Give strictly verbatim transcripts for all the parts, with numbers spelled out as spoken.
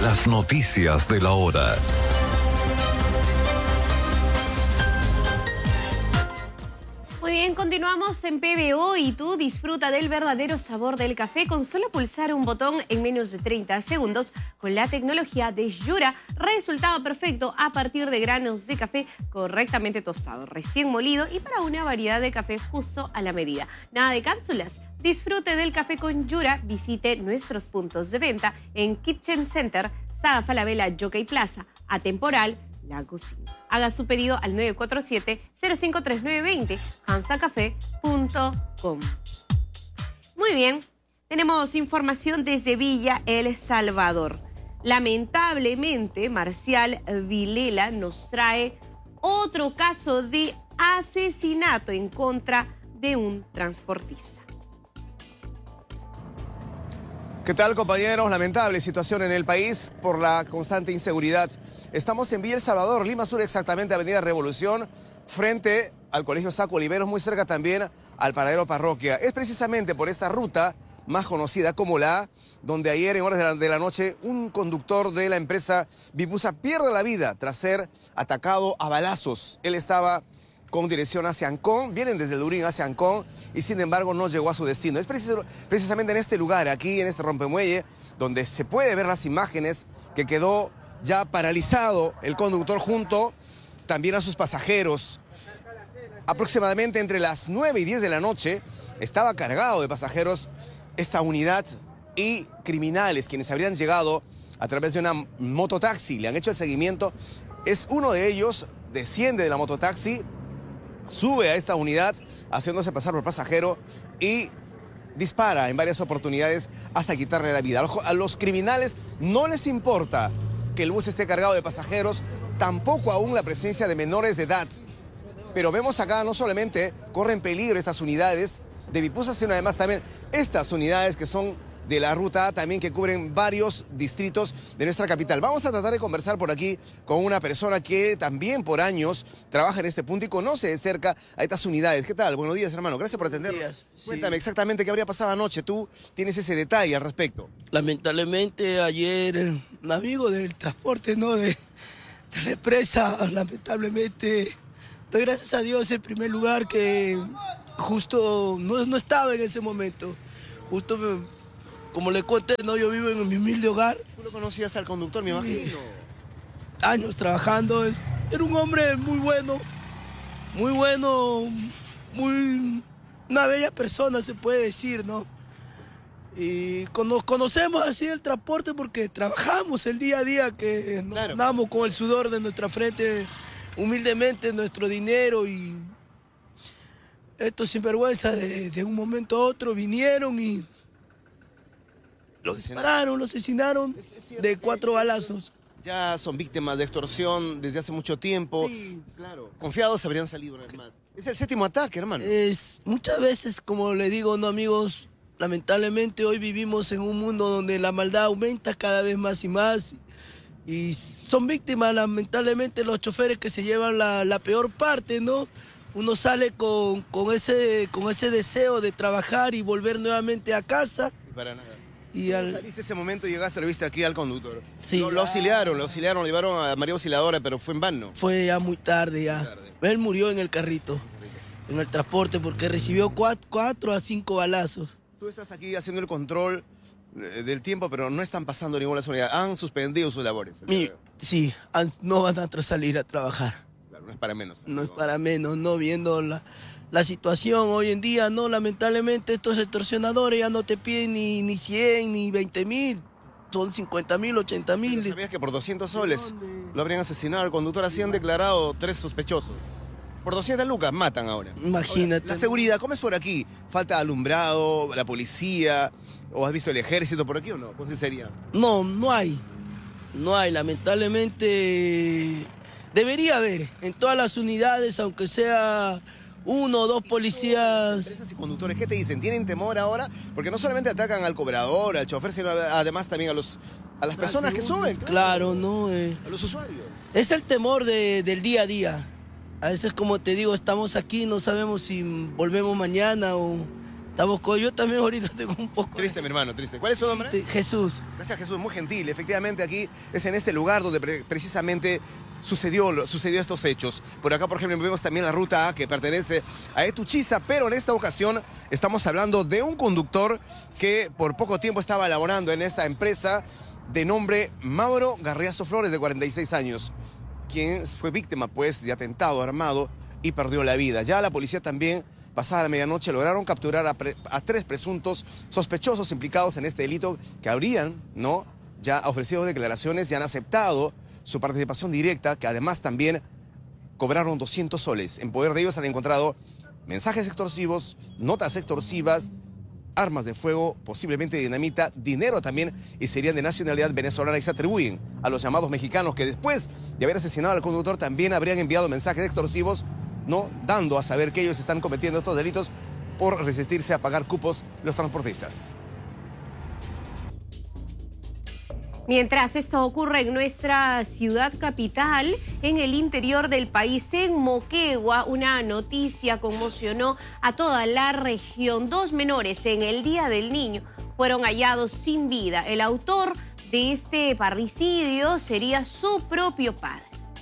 Las noticias de la hora. Muy bien, continuamos en P B O y tú disfruta del verdadero sabor del café con solo pulsar un botón en menos de treinta segundos con la tecnología de Yura. Resultado perfecto a partir de granos de café correctamente tostado, recién molido y para una variedad de café justo a la medida. Nada de cápsulas. Disfrute del café con Yura. Visite nuestros puntos de venta en Kitchen Center, Saga Falabella, Jockey Plaza, Atemporal, La Cocina. Haga su pedido al nueve cuatro siete, cero cinco tres nueve dos cero, hansa café punto com. Muy bien, tenemos información desde Villa El Salvador. Lamentablemente, Marcial Vilela nos trae otro caso de asesinato en contra de un transportista. ¿Qué tal, compañeros? Lamentable situación en el país por la constante inseguridad. Estamos en Villa El Salvador, Lima Sur, exactamente Avenida Revolución, frente al Colegio Saco Oliveros, muy cerca también al paradero Parroquia. Es precisamente por esta ruta, más conocida como la A, donde ayer en horas de la, de la noche un conductor de la empresa Vipusa pierde la vida tras ser atacado a balazos. Él estaba con dirección hacia Ancón, vienen desde Durín hacia Ancón y sin embargo no llegó a su destino. Es precis precisamente en este lugar, aquí en este rompemuelle, donde se puede ver las imágenes que quedó ya paralizado el conductor junto también a sus pasajeros. Aproximadamente entre las nueve y diez de la noche estaba cargado de pasajeros esta unidad y criminales quienes habrían llegado a través de una mototaxi, le han hecho el seguimiento. Es uno de ellos, desciende de la mototaxi, sube a esta unidad haciéndose pasar por pasajero y dispara en varias oportunidades hasta quitarle la vida. A los criminales no les importa que el bus esté cargado de pasajeros, tampoco aún la presencia de menores de edad. Pero vemos acá no solamente corren peligro estas unidades de Vipusa, sino además también estas unidades que son de la ruta A también, que cubren varios distritos de nuestra capital. Vamos a tratar de conversar por aquí con una persona que también por años trabaja en este punto y conoce de cerca a estas unidades. ¿Qué tal? Buenos días, hermano. Gracias por atendernos. Buenos días. Sí. Cuéntame exactamente qué habría pasado anoche. Tú tienes ese detalle al respecto. Lamentablemente ayer un amigo del transporte, ¿no? de, de la empresa, lamentablemente, doy gracias a Dios en primer lugar que justo no, no estaba en ese momento. Justo me, como le conté, no, yo vivo en mi humilde hogar. ¿Tú lo conocías al conductor, me Sí. imagino? Años trabajando. Era un hombre muy bueno, muy bueno, muy una bella persona, se puede decir, ¿no? Y nos conocemos así el transporte porque trabajamos el día a día, que nos Claro. ganamos con el sudor de nuestra frente, humildemente, nuestro dinero. Y estos sinvergüenza de, de un momento a otro vinieron y lo dispararon, lo asesinaron Es- es cierto de que- cuatro balazos. Ya son víctimas de extorsión desde hace mucho tiempo. Sí. Claro. Confiados habrían salido una vez más. Es el séptimo ataque, hermano. Es, muchas veces, como le digo, no amigos, lamentablemente hoy vivimos en un mundo donde la maldad aumenta cada vez más y más. Y son víctimas, lamentablemente, los choferes que se llevan la, la peor parte, ¿no? Uno sale con, con, ese, con ese deseo de trabajar y volver nuevamente a casa. Para nada. Y al, Saliste ese momento y llegaste, lo viste aquí al conductor. Sí. Lo, lo auxiliaron, lo auxiliaron, lo llevaron a María Auxiliadora, pero fue en vano. fue ya muy tarde ya. Muy tarde. Él murió en el carrito, en el transporte, porque recibió cuatro, cuatro a cinco balazos. Tú estás aquí haciendo el control eh, del tiempo, pero no están pasando ninguna unidad. Han suspendido sus labores. Mi- sí, an- no van a tra- salir a trabajar. Claro, no es para menos. No es amigo. para menos, no viendo la, la situación hoy en día, no, lamentablemente estos extorsionadores ya no te piden ni, ni cien ni veinte mil, son cincuenta mil, ochenta Pero mil. ¿sabías que por doscientos soles dónde? lo habrían asesinado al conductor? Así han declarado tres sospechosos. Por doscientas lucas matan ahora. Imagínate. La seguridad, ¿cómo es por aquí? ¿Falta alumbrado, la policía? ¿O has visto el ejército por aquí o no? ¿Cómo sería? No, no hay, no hay, lamentablemente debería haber en todas las unidades, aunque sea uno o dos policías. Empresas y conductores, ¿qué te dicen? ¿Tienen temor ahora? Porque no solamente atacan al cobrador, al chofer, sino además también a los a las personas que suben. Claro, no. Eh, A los usuarios. es el temor de- del día a día. A veces, como te digo, estamos aquí, no sabemos si volvemos mañana o Estamos con yo también ahorita tengo un poco... Triste, mi hermano, triste. ¿Cuál es su nombre? Jesús. Gracias, Jesús, muy gentil. Efectivamente, aquí es en este lugar donde pre precisamente sucedió, sucedió estos hechos. Por acá, por ejemplo, vemos también la ruta A que pertenece a Etuchiza, pero en esta ocasión estamos hablando de un conductor que por poco tiempo estaba laborando en esta empresa de nombre Mauro Garriazo Flores, de cuarenta y seis años, quien fue víctima, pues, de atentado armado y perdió la vida. Ya la policía también, pasada la medianoche, lograron capturar a, pre a tres presuntos sospechosos implicados en este delito que habrían, ¿no?, ya ofrecido declaraciones y han aceptado su participación directa, que además también cobraron doscientos soles. En poder de ellos han encontrado mensajes extorsivos, notas extorsivas, armas de fuego, posiblemente dinamita, dinero también, y serían de nacionalidad venezolana y se atribuyen a los llamados mexicanos que después de haber asesinado al conductor también habrían enviado mensajes extorsivos, ¿no?, dando a saber que ellos están cometiendo estos delitos por resistirse a pagar cupos los transportistas. Mientras esto ocurre en nuestra ciudad capital, en el interior del país, en Moquegua, una noticia conmocionó a toda la región. Dos menores en el Día del Niño fueron hallados sin vida. El autor de este parricidio sería su propio padre.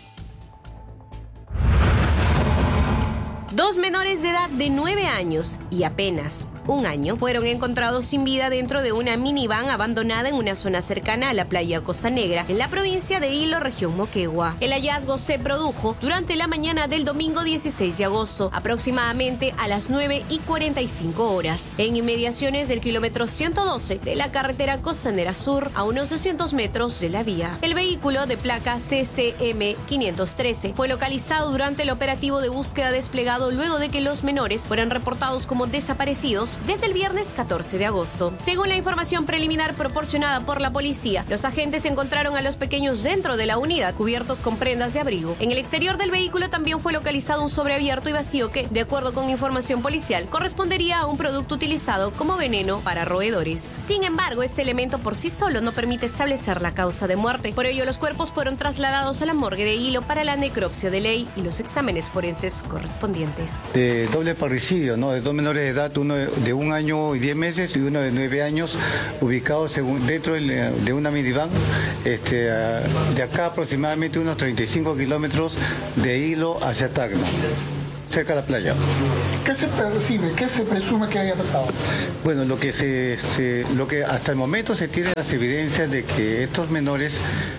Dos menores de edad de nueve años y apenas un año fueron encontrados sin vida dentro de una minivan abandonada en una zona cercana a la playa Costa Negra, en la provincia de Hilo, región Moquegua. El hallazgo se produjo durante la mañana del domingo dieciséis de agosto, aproximadamente a las nueve y cuarenta y cinco horas, en inmediaciones del kilómetro ciento doce de la carretera Costanera Sur, a unos doscientos metros de la vía. El vehículo de placa C C M quinientos trece fue localizado durante el operativo de búsqueda desplegado luego de que los menores fueran reportados como desaparecidos desde el viernes catorce de agosto. Según la información preliminar proporcionada por la policía, los agentes encontraron a los pequeños dentro de la unidad, cubiertos con prendas de abrigo. En el exterior del vehículo también fue localizado un sobre abierto y vacío que, de acuerdo con información policial, correspondería a un producto utilizado como veneno para roedores. Sin embargo, este elemento por sí solo no permite establecer la causa de muerte. Por ello, los cuerpos fueron trasladados a la morgue de Hilo para la necropsia de ley y los exámenes forenses correspondientes. De doble parricidio, ¿no?, de dos menores de edad, uno de de un año y diez meses y uno de nueve años, ubicados dentro de una minivan, este, de acá aproximadamente unos treinta y cinco kilómetros de Hilo hacia Tacna, cerca de la playa. ¿Qué se percibe? ¿Qué se presume que haya pasado? Bueno, lo que, se, se, lo que hasta el momento se tiene las evidencias de que estos menores,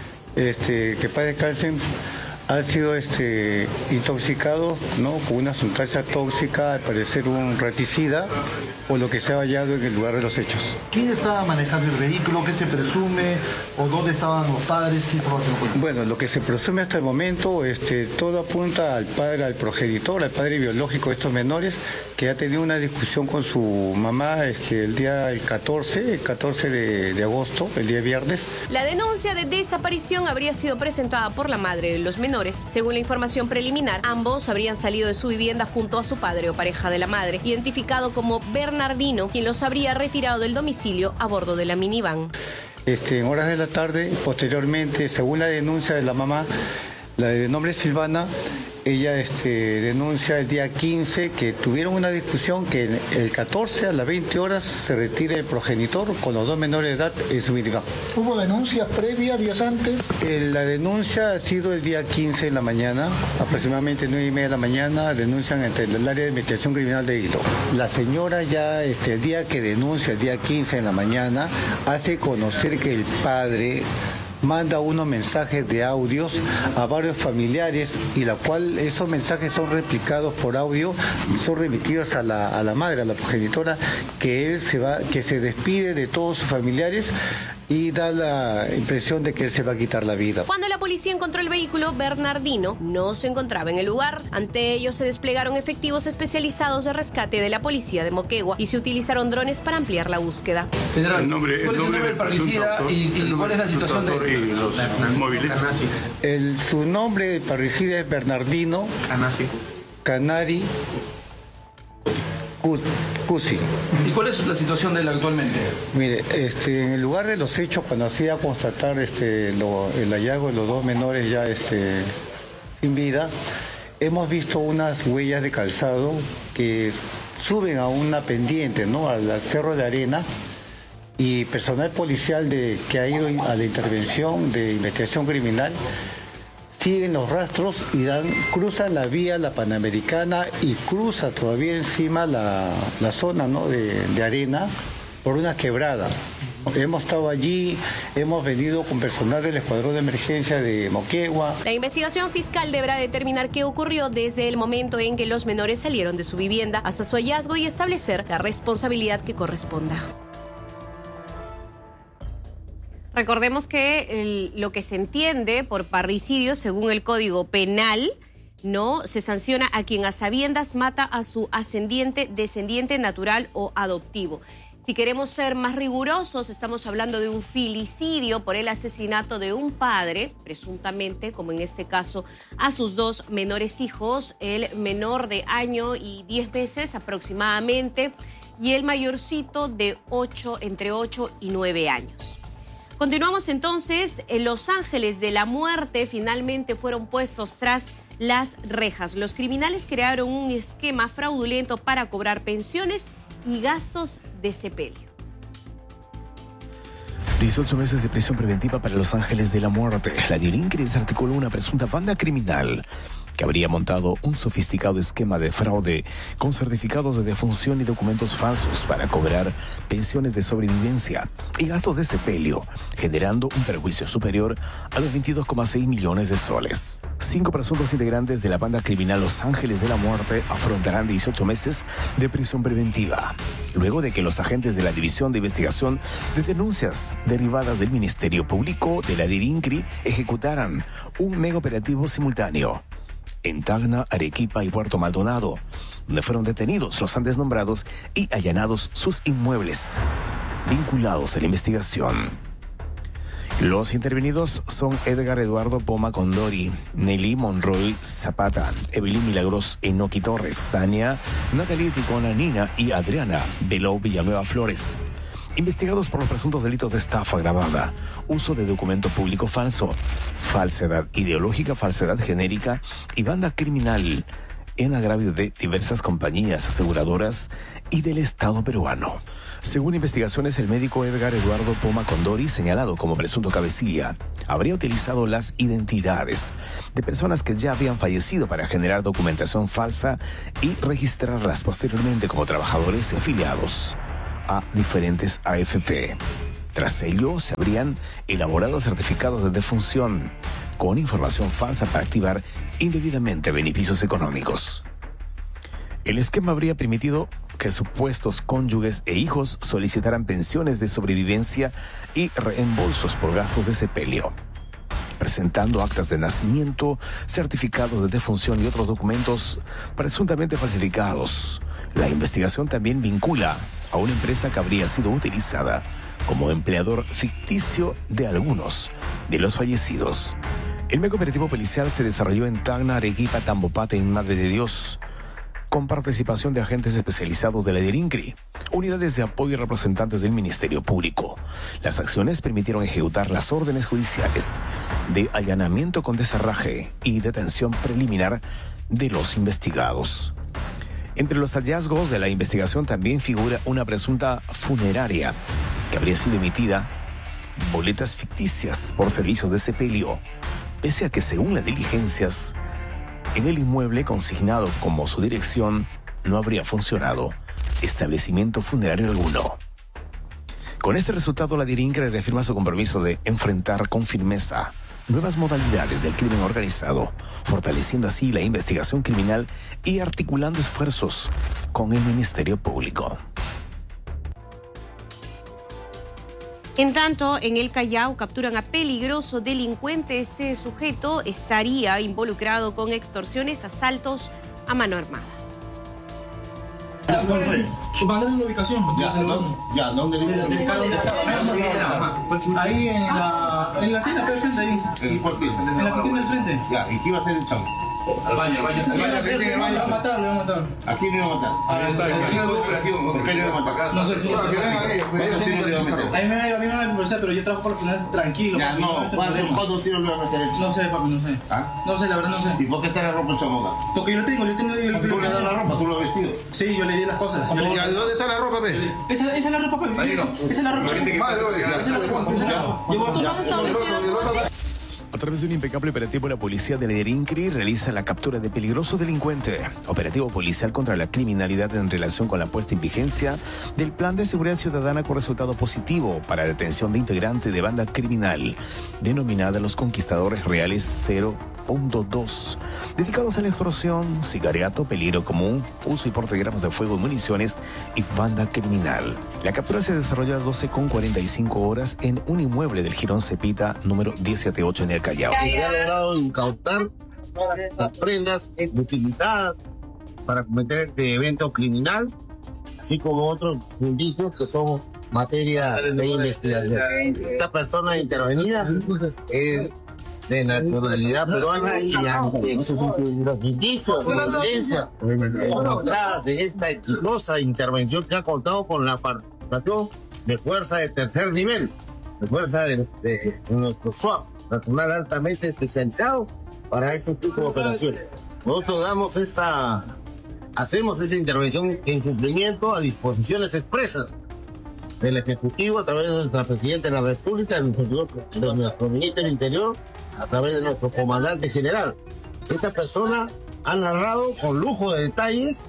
este, que padres descansen, han sido este, intoxicados, ¿no?, con una sustancia tóxica, al parecer un raticida, o lo que se ha hallado en el lugar de los hechos. ¿Quién estaba manejando el vehículo? ¿Qué se presume? ¿O dónde estaban los padres? ¿Qué información fue? Bueno, lo que se presume hasta el momento, este, todo apunta al padre, al progenitor, al padre biológico de estos menores, que ha tenido una discusión con su mamá este, el día el catorce, el catorce de, de agosto, el día viernes. La denuncia de desaparición habría sido presentada por la madre de los menores. Según la información preliminar, ambos habrían salido de su vivienda junto a su padre o pareja de la madre, identificado como Bernardino, quien los habría retirado del domicilio a bordo de la minivan. Este, en horas de la tarde, posteriormente, según la denuncia de la mamá, la de nombre Silvana, ella este, denuncia el día quince que tuvieron una discusión que el catorce a las veinte horas se retira el progenitor con los dos menores de edad en su minivan. ¿Hubo denuncias previas días antes? Eh, la denuncia ha sido el día quince de la mañana, aproximadamente nueve y media de la mañana, denuncian entre el área de investigación criminal de Hilo. La señora ya este, el día que denuncia, el día quince de la mañana, hace conocer que el padre manda unos mensajes de audios a varios familiares y la cual esos mensajes son replicados por audio y son remitidos a la, a la madre, a la progenitora, que él se va, que se despide de todos sus familiares y da la impresión de que él se va a quitar la vida. Cuando la policía encontró el vehículo, Bernardino no se encontraba en el lugar. Ante ello se desplegaron efectivos especializados de rescate de la policía de Moquegua y se utilizaron drones para ampliar la búsqueda. General, el nombre, ¿cuál el es el nombre del parricida y, y cuál es la situación de y los móviles? El, su nombre del parricida es Bernardino Canari Cusi. ¿Y cuál es la situación de él actualmente? Mire, este, en el lugar de los hechos, cuando hacía constatar este, lo, el hallazgo de los dos menores ya este, sin vida, hemos visto unas huellas de calzado que suben a una pendiente, ¿no? Al, al Cerro de Arena, y personal policial de, que ha ido a la intervención de investigación criminal siguen los rastros y dan, cruzan la vía, la Panamericana, y cruza todavía encima la, la zona, ¿no? de, de arena por una quebrada. Hemos estado allí, hemos venido con personal del Escuadrón de Emergencia de Moquegua. La investigación fiscal deberá determinar qué ocurrió desde el momento en que los menores salieron de su vivienda hasta su hallazgo y establecer la responsabilidad que corresponda. Recordemos que el, lo que se entiende por parricidio, según el Código Penal, no se sanciona a quien a sabiendas mata a su ascendiente, descendiente natural o adoptivo. Si queremos ser más rigurosos, estamos hablando de un filicidio por el asesinato de un padre, presuntamente, como en este caso, a sus dos menores hijos, el menor de año y diez meses aproximadamente, y el mayorcito de ocho, entre ocho y nueve años. Continuamos entonces. Los ángeles de la muerte finalmente fueron puestos tras las rejas. Los criminales crearon un esquema fraudulento para cobrar pensiones y gastos de sepelio. dieciocho meses de prisión preventiva para los ángeles de la muerte. La DIRINCRI desarticuló una presunta banda criminal que habría montado un sofisticado esquema de fraude con certificados de defunción y documentos falsos para cobrar pensiones de sobrevivencia y gastos de sepelio, generando un perjuicio superior a los veintidós coma seis millones de soles. Cinco presuntos integrantes de la banda criminal Los Ángeles de la Muerte afrontarán dieciocho meses de prisión preventiva, luego de que los agentes de la División de Investigación de Denuncias derivadas del Ministerio Público de la DIRINCRI ejecutaran un mega operativo simultáneo en Tacna, Arequipa y Puerto Maldonado, donde fueron detenidos los antes nombrados y allanados sus inmuebles vinculados a la investigación. Los intervenidos son Edgar Eduardo Poma Condori, Nelly Monroy Zapata, Evelyn Milagros Enoqui Torres, Tania Natalie Ticona Nina y Adriana Beló Villanueva Flores, investigados por los presuntos delitos de estafa agravada, uso de documento público falso, falsedad ideológica, falsedad genérica y banda criminal en agravio de diversas compañías aseguradoras y del Estado peruano. Según investigaciones, el médico Edgar Eduardo Poma Condori, señalado como presunto cabecilla, habría utilizado las identidades de personas que ya habían fallecido para generar documentación falsa y registrarlas posteriormente como trabajadores y afiliados a diferentes A F P. Tras ello, se habrían elaborado certificados de defunción con información falsa para activar indebidamente beneficios económicos. El esquema habría permitido que supuestos cónyuges e hijos solicitaran pensiones de sobrevivencia y reembolsos por gastos de sepelio, presentando actas de nacimiento, certificados de defunción y otros documentos presuntamente falsificados. La investigación también vincula a una empresa que habría sido utilizada como empleador ficticio de algunos de los fallecidos. El mega operativo policial se desarrolló en Tacna, Arequipa, Tambopata y Madre de Dios, con participación de agentes especializados de la DIRINCRI, unidades de apoyo y representantes del Ministerio Público. Las acciones permitieron ejecutar las órdenes judiciales de allanamiento con desarraje y detención preliminar de los investigados. Entre los hallazgos de la investigación también figura una presunta funeraria que habría sido emitida boletas ficticias por servicios de sepelio, pese a que según las diligencias en el inmueble consignado como su dirección no habría funcionado establecimiento funerario alguno. Con este resultado, la DIRINCRI reafirma su compromiso de enfrentar con firmeza nuevas modalidades del crimen organizado, fortaleciendo así la investigación criminal y articulando esfuerzos con el Ministerio Público. En tanto, en el Callao capturan a peligroso delincuente. Este sujeto estaría involucrado con extorsiones, asaltos a mano armada. Mandale la ubicación. Ya, ¿dónde? Ya, ¿dónde le Ahí en la, en la tienda del frente, ahí. ¿En cuál tienda? En la tienda del frente. Ya, ¿y qué iba a hacer el chavo? Al baño, al baño. Al baño, sí, sí, al baño. Lo voy a matar, lo voy a matar. ¿A quién le iba a matar? Ahí está, el señor operativo. ¿Por qué le iba a matar? No sé, señor. ¿Cuántos tiros le iba a meter? A mí me a mí me van a conversar, pero yo trabajo por el final tranquilo. Ya, no. ¿Cuántos, ¿Cuántos tiros le iba a meter él? No sé, papi, no sé. ¿Ah? No sé, la verdad no sé. ¿Y por qué está la ropa echada acá? Porque yo lo tengo, yo tengo... Yo, ¿Tú le das la ropa? ¿Tú lo has vestido? sí, yo le di las cosas. Yo le di- ¿De dónde está la ropa, pe? Esa, esa es la ropa, papi. Esa es la ropa. Esa es la ropa. Esa es la ropa. Yo voy a A través de un impecable operativo, la policía de Lerincri realiza la captura de peligroso delincuente. Operativo policial contra la criminalidad en relación con la puesta en vigencia del Plan de Seguridad Ciudadana con resultado positivo para detención de integrante de banda criminal, denominada Los Conquistadores Reales cero punto dos, dedicados a la extorsión, sicariato, peligro común, uso y porte de armas de fuego y municiones y banda criminal. La captura se desarrolló a las doce con cuarenta y cinco horas en un inmueble del Jirón Cepita número diez setenta y ocho en el Callao. Se ha logrado incautar las prendas utilizadas para cometer este evento criminal, así como otros indicios que son materia de investigación. Esta persona intervenida es de nacionalidad peruana y ante los indicios de evidencia demostradas de esta exitosa intervención que ha contado con la participación de fuerza de tercer nivel, de fuerza de, de, de nuestro S W A P, personal altamente especializado para este tipo de operaciones. Nosotros damos esta, hacemos esta intervención en cumplimiento a disposiciones expresas del Ejecutivo a través de nuestra Presidenta de la República, de nuestro, de nuestro Ministro del Interior, a través de nuestro Comandante General. Esta persona ha narrado con lujo de detalles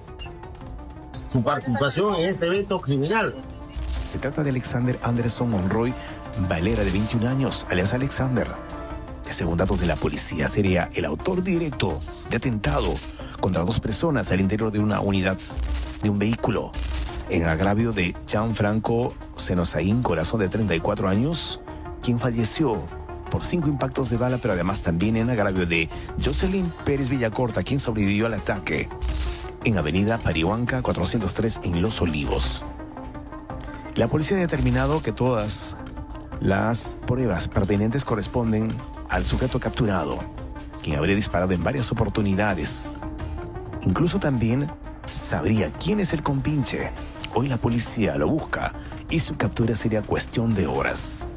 su participación en este evento criminal. Se trata de Alexander Anderson Monroy Valera, de veintiún años, alias Alexander, que según datos de la policía sería el autor directo de atentado contra dos personas al interior de una unidad de un vehículo en agravio de Gianfranco Senosaín Corazón, de treinta y cuatro años, quien falleció por cinco impactos de bala, pero además también en agravio de Jocelyn Pérez Villacorta, quien sobrevivió al ataque en Avenida Parihuanca cuatrocientos tres en Los Olivos. La policía ha determinado que todas las pruebas pertinentes corresponden al sujeto capturado, quien habría disparado en varias oportunidades. Incluso también sabría quién es el compinche. Hoy la policía lo busca y su captura sería cuestión de horas.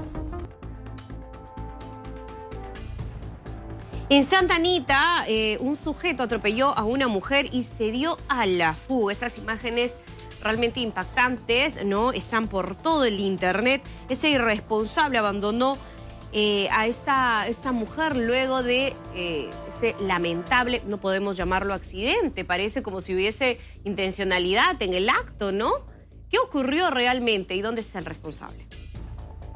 En Santa Anita, eh, un sujeto atropelló a una mujer y se dio a la fuga. Esas imágenes realmente impactantes, ¿no? Están por todo el internet. Ese irresponsable abandonó eh, a esta, esta mujer luego de eh, ese lamentable, no podemos llamarlo accidente, parece como si hubiese intencionalidad en el acto, ¿no? ¿Qué ocurrió realmente y dónde está el responsable?